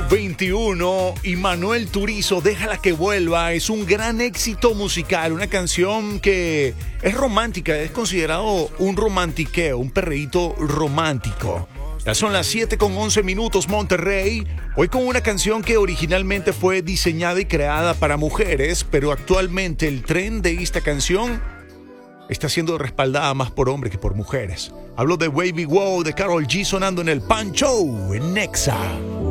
21 y Manuel Turizo, Déjala que vuelva, es un gran éxito musical, una canción que es romántica, es considerado un romantiqueo, un perreíto romántico. Ya son las 7:11 Monterrey, hoy con una canción que originalmente fue diseñada y creada para mujeres, pero actualmente el tren de esta canción está siendo respaldada más por hombres que por mujeres. Hablo de Baby Wow de Karol G sonando en el Pan Show en Nexa.